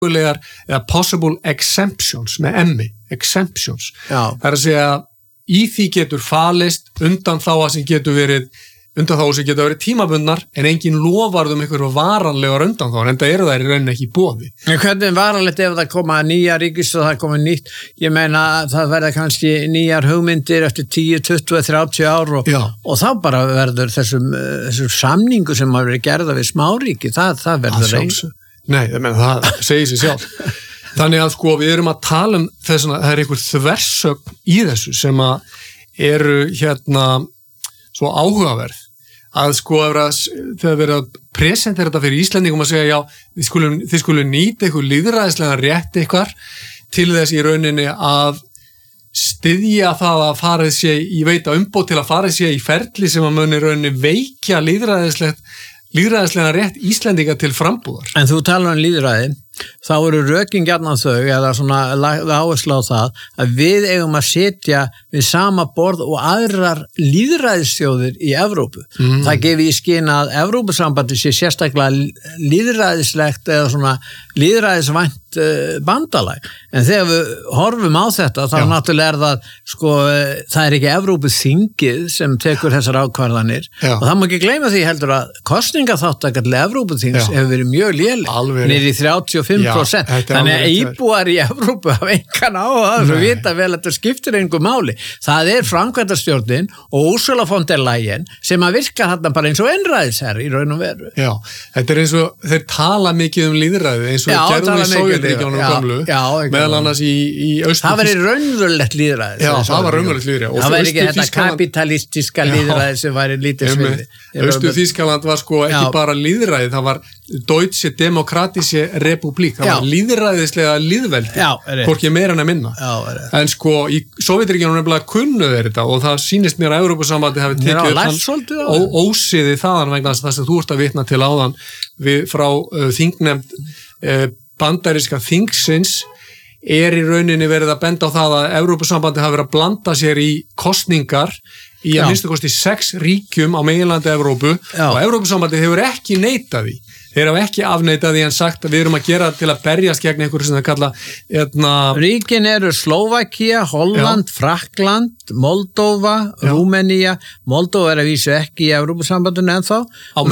mögulegar eða possible exemptions með emmi, exemptions. Það að segja í því getur falist undanþága sem getur verið tímabundnar en engin lofarð einhverju varanlegar undanþágur, en það eru þær í rauninni ekki í boði. En hvernig varanlegt ef það koma nýja ríkis og það koma nýtt, ég meina það verða kannski nýjar hugmyndir eftir 10, 20, 30 ár og þá bara verður þessum samningu sem hafa verið gerða við smáríki, það verður eins. Nei, það segir sig sjálf. Þannig að sko við erum að tala þess að það er einhver þversögn í þessu sem að eru svo áhugaverð að sko þegar verið að presentera þetta fyrir Íslendingum að segja þið skulum nýta eitthvað lýðræðislega rétt eitthvað til þess í rauninni að styðja það að farið sé í veita umboð til að farið sé í ferli sem að muni rauninni veikja lýðræðislega rétt Íslendinga til frambúðar. En þú talar lýðræði, þá eru rökin gjarnan þau eða svona áherslu á það að við eigum að setja við sama borð og aðrar lýðræðisþjóðir í Evrópu. Það gefi í skyn að Evrópusambandi sé sérstaklega lýðræðislegt eða svona lýðræðisvænt bandalag. En þegar við horfum á þetta þá náttúrulega það sko, það er ekki Evrópuþingið sem tekur þessar ákvarðanir og það má ekki gleyma því heldur að kosningaþátttaka til Evrópuþings hefur verið mjög léleg, niður í 35%. Þannig að íbúar í Evrópu hafa engan á það og vita vel að þetta skiptir engu máli. Það er framkvæmdastjórnin og Ursula von der Leyen sem að virka þarna bara eins og einræðisherra í raun og veru. Já, þetta er eins og þeir tala mikið lýðræði eins og gerðum í Sovétríkjunum gömlu, meðal annars í Austur-Þýskalandi. Það væri raunverulegt lýðræði. Já, það var raunverulegt lýðræði. Það væri ekki þetta kapitalistiska lýðræði sem væri lítið sviði. Austur-Þýskaland var sko ekki bara lýðræði, það var Deutsche Demokratische Republik, það var lýðræðislega lýðveldi, hvorki meira en að minna. En sko í Sovétríkjunum nefnilega kunnu þeir þetta og það sýnist mér að Evrópusambandi hafi tekið ósiði þaðan vegna þess að þú ert að vitna til áðan frá þingnefnd bandaríska þingsins er í rauninni verið að benda á það að Evrópusambandi hafi verið að blanda sér í kosningar í að minnstu kosti 6 ríkjum á meginlandi Evrópu og Evrópusambandi hefur ekki neitað því. Þeir hafa ekki afneitað því en sagt að við erum að gera til að berjast gegn einhverju sem það kalla Ríkin eru Slóvakía, Holland, Frakkland, Moldóva, Rúmenía. Moldóva er að vísu ekki í Evrópusambandinu ennþá.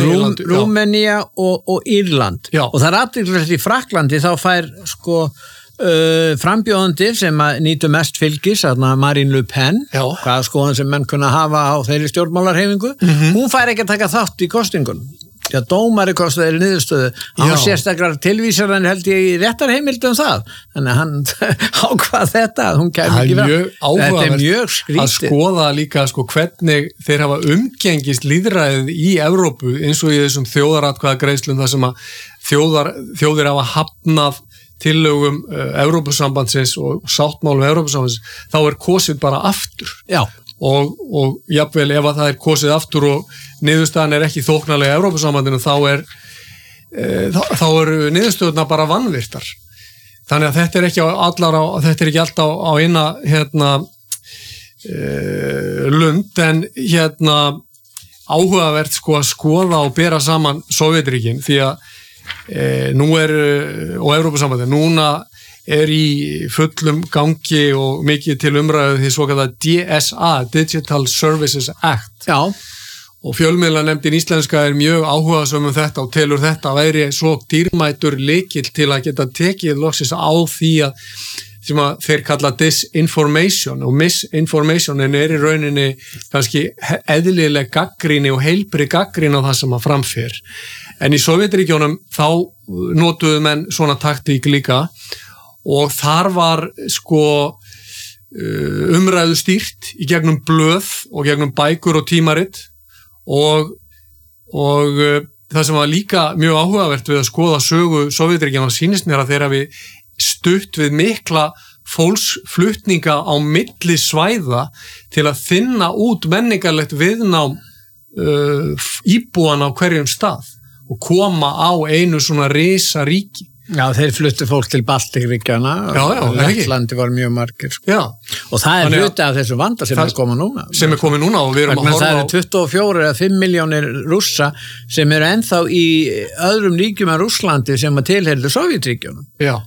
Rúmenía og Írland. Og það er athyglisvert í Frakklandi þá fær sko frambjóðandir sem nýtu mest fylgis, Marine Le Pen, hvaða skoðan sem menn kunna hafa á þeirri stjórnmálarhefingu, hún fær ekki að taka þátt í kosningunum. Já, dómari kosti þeirri niðurstöðu. Hann sérstaklega tilvísar hann held ég í réttarheimildum það. Þannig að hann ákvað þetta, hún kæmi ekki fram. Þetta er mjög skrítið. Að skoða líka sko hvernig þeir hafa umgengist lýðræðið í Evrópu eins og í þessum þjóðaratkvæðagreiðslum þar sem að þjóðir hafa hafnað tillögum Evrópusambandsins og sáttmálum Evrópusambandsins, þá er kosið bara aftur. Já. Og jafnvel ef að það er kosið aftur og niðurstaðan er ekki þóknarlega Evrópusambandinu þá eru niðurstöðuna bara vanvirtar. Þannig að þetta er ekki alltaf á eina lund en áhugavert sko að skoða og bera saman Sovétríkin því að og Evrópusambandinu núna er í fullum gangi og mikið til umræðu því svokallaða DSA, Digital Services Act. Já. Og fjölmiðlanefndin íslenska er mjög áhugasöm þetta og telur þetta væri svo dýrmætur lykill til að geta tekið loksins á því sem að þeir kalla disinformation og misinformation en er í rauninni kannski eðlileg gagnrýni og heilbrigð gagnrýni á það sem að framfer. En í Sovétríkjunum þá notuðu menn svona taktík líka og þar var sko umræðu stýrt í gegnum blöð og gegnum bækur og tímarit og það sem var líka mjög áhugavert við að skoða sögu Sovétríkjanna sýnist mér að þeir hafi stutt við mikla fólksflutninga á milli svæða til að finna út menningarlegt viðnám íbúana á hverjum stað og koma á einu svona risaríki Já, þeir fluttu fólk til Baltíkríkjana og Lettlandi var mjög margir sko. Og það hluti af þessu vanda sem komið núna og við erum að horfa á það 24 eða 5 milljónir Rússa sem eru ennþá í öðrum ríkjum en Rússlandi sem að tilheyrðu Sovétríkjunum